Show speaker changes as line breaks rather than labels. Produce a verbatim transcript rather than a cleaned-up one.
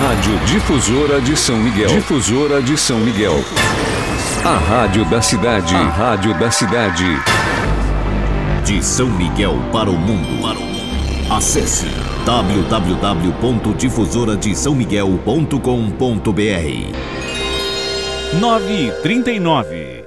Rádio Difusora de São Miguel. Difusora de São Miguel. A rádio da cidade. A rádio da cidade.
De São Miguel para o mundo. Para o mundo. Acesse w w w ponto difusora de são miguel ponto com ponto b r.
nove e trinta e nove.